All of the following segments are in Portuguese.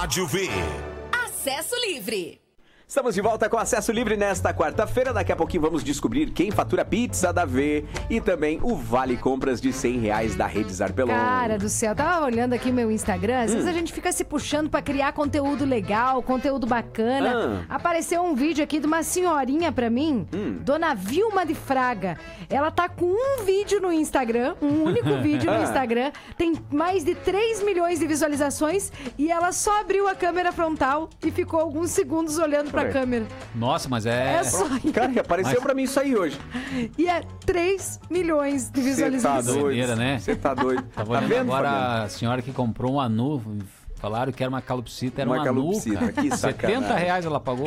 Rádio V. Acesso livre. Estamos de volta com Acesso Livre nesta quarta-feira. Daqui a pouquinho vamos descobrir quem fatura pizza da V e também o Vale Compras de R$100 da Rede Zarpelon. Cara do céu, tava olhando aqui meu Instagram, às vezes a gente fica se puxando pra criar conteúdo legal, conteúdo bacana. Apareceu um vídeo aqui de uma senhorinha pra mim, Dona Vilma de Fraga. Ela tá com um vídeo no Instagram, um único vídeo no Instagram, tem mais de 3 milhões de visualizações e ela só abriu a câmera frontal e ficou alguns segundos olhando pra câmera. Nossa, mas é só isso. Cara, apareceu pra mim isso aí hoje. E é 3 milhões de visualizações. Você tá doido, Doideira, né? Você tá doido. Tava Tá olhando vendo, agora Fabiano? a senhora que comprou um anu. Falaram que era uma calopsita, era Uma um anu, calopsita, cara. que sacanagem. R$70 ela pagou.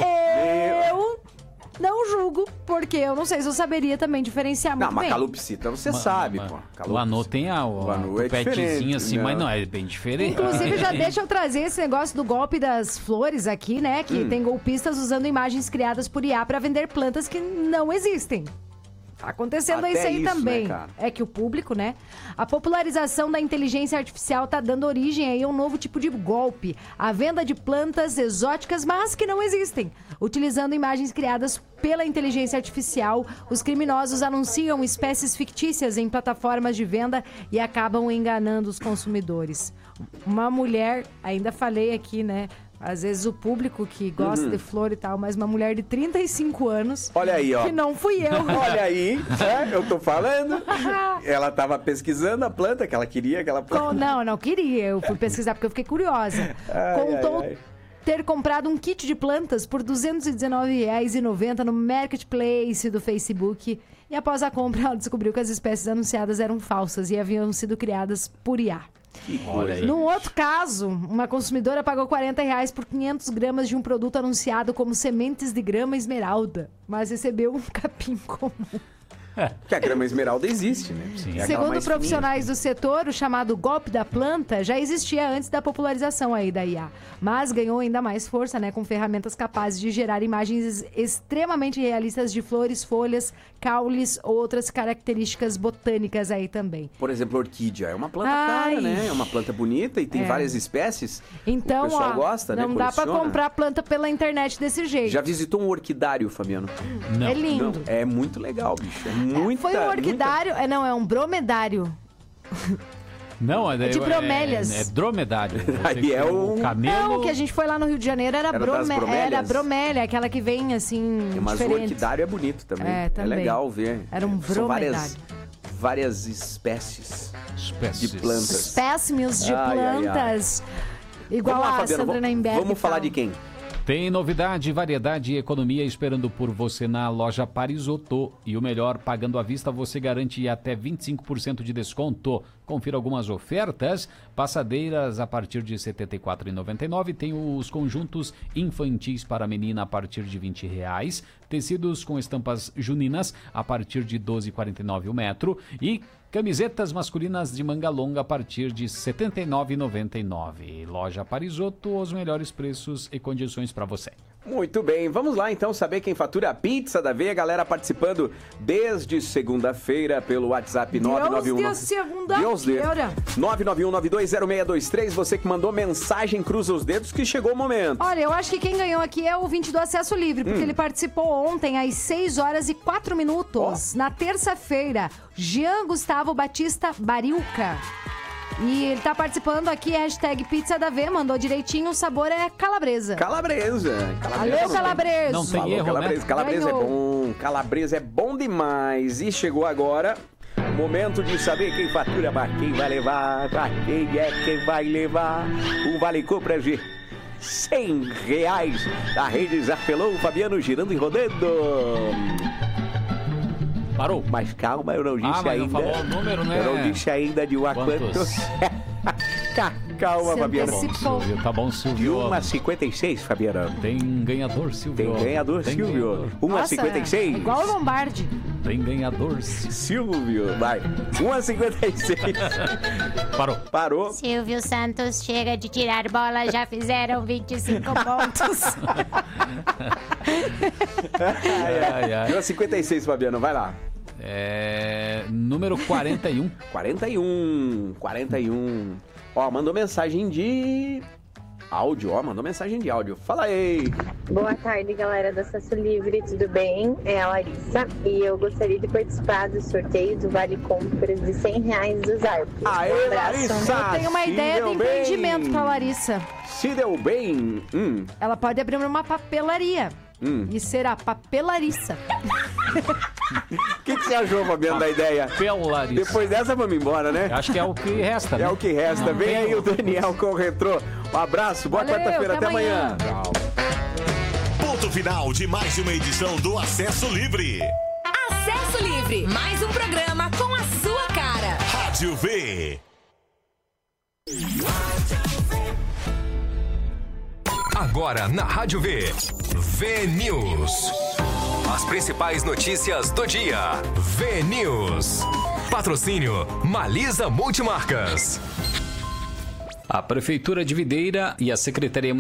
Eu não julgo, porque eu não sei se eu saberia também diferenciar muito Não, mas bem. calopsita você sabe, pô. O anu tem O anu é o petzinho diferente, assim, mas não, é bem diferente. Inclusive, já deixa eu trazer esse negócio do golpe das flores aqui, né? Que tem golpistas usando imagens criadas por IA pra vender plantas que não existem. Tá acontecendo Até isso aí isso, também. né, cara? É que o público, né? A popularização da inteligência artificial tá dando origem aí a um novo tipo de golpe. A venda de plantas exóticas, mas que não existem. Utilizando imagens criadas pela inteligência artificial, os criminosos anunciam espécies fictícias em plataformas de venda e acabam enganando os consumidores. Uma mulher, ainda falei aqui, né? Às vezes o público que gosta de flor e tal, mas uma mulher de 35 anos. Olha aí, ó. Que não fui eu. Olha aí, eu tô falando. Ela tava pesquisando a planta que ela queria, aquela planta. Não queria. Eu fui pesquisar porque eu fiquei curiosa. Contou ai. ter comprado um kit de plantas por R$ 219,90 no Marketplace do Facebook. E após a compra, ela descobriu que as espécies anunciadas eram falsas e haviam sido criadas por IA. Olha aí. Num outro caso, uma consumidora pagou R$40 por 500 gramas de um produto anunciado como sementes de grama esmeralda, mas recebeu um capim comum. Porque a grama esmeralda existe, né? Sim. É aquela Segundo mais profissionais do setor, o chamado golpe da planta já existia antes da popularização aí da IA, mas ganhou ainda mais força, né, com ferramentas capazes de gerar imagens extremamente realistas de flores, folhas, caules ou outras características botânicas aí também. Por exemplo, orquídea é uma planta Ai. cara, né? É uma planta bonita e tem várias espécies. Então, o pessoal ó, gosta, não né? dá pra Coleciona. comprar planta pela internet desse jeito. Já visitou um orquidário, Fabiano? Não. É lindo. Não, é muito legal, bicho. É muita, Foi um orquidário, é um bromedário. Não, é de bromélias. É dromedário. Aí é o- camelo. Não, que a gente foi lá no Rio de Janeiro era, Era das bromélias? era bromélia, aquela que vem assim, Mas o diferente. orquidário é bonito também. É, também. legal ver. Era um São bromedário. várias espécies Espécies. de plantas. Espécimes de Ai, ai, ai. plantas. Igual Vamos lá, a Fabiano, Sandra Nemberg. vamos falar de quem? Tem novidade, variedade e economia esperando por você na loja Parisotto. E o melhor, pagando à vista, você garante até 25% de desconto. Confira algumas ofertas. Passadeiras a partir de R$ 74,99. Tem os conjuntos infantis para menina a partir de R$ 20. Tecidos com estampas juninas a partir de R$ 12,49 o metro. E camisetas masculinas de manga longa a partir de R$ 79,99. Loja Parisotto, os melhores preços e condições para você. Muito bem, vamos lá então saber quem fatura a pizza da V. A galera participando desde segunda-feira pelo WhatsApp 991. Deus de segunda-feira. 991920623. Você que mandou mensagem, cruza os dedos que chegou o momento. Olha, eu acho que quem ganhou aqui é o ouvinte do Acesso Livre, porque ele participou ontem às 6h04, na terça-feira. Jean Gustavo Batista Barilca. E ele tá participando aqui, hashtag Pizza da V, mandou direitinho, o sabor é calabresa. Calabresa. Valeu, calabresa. Não tem Falou, erro, calabresa. né? Calabresa é Ganhou. bom. Calabresa é bom demais. E chegou agora o momento de saber quem fatura, pra quem vai levar, pra quem é quem vai levar. O Vale Compras de R$100 da Rede Zarpelon. Fabiano girando e rodando. Parou. Mas calma, eu não disse Mas não ainda. falou o número, né? Eu não disse ainda de uma Quantos? Calma, Se Fabiano. antecipou. Silvio, tá bom, De Silvio. 1,56, Fabiano. Tem ganhador, Silvio. Tem ganhador, Tem Silvio. ganhador. Nossa, 1,56. igual o Lombardi. Tem ganhador, Silvio. Silvio, vai. 1,56. Parou. Parou. Silvio Santos chega de tirar bola, já fizeram 25 pontos. Ai, ai. 1,56, Fabiano, vai lá. Número 41. 41. Ó, mandou mensagem de Áudio, ó, mandou mensagem de áudio. Fala aí. Boa tarde, galera do Acesso Livre, tudo bem? É a Larissa e eu gostaria de participar do sorteio do Vale Compras de R$100 do Zarp. Aê, Larissa! Eu tenho uma ideia de empreendimento pra Larissa. Se deu bem. Ela pode abrir uma papelaria. E será papelariça. O que você achou, Fabiano, da ideia? Papelariça. Depois dessa, vamos embora, né? Acho que é o que resta, né? É o que resta. Vem aí o Daniel com o Retrô. Um abraço, boa Valeu, quarta-feira, até até amanhã. Tchau. Ponto final de mais uma edição do Acesso Livre. Acesso Livre, mais um programa com a sua cara. Rádio V. Agora na Rádio V. V News. As principais notícias do dia. V News. Patrocínio Malisa Multimarcas. A Prefeitura de Videira e a Secretaria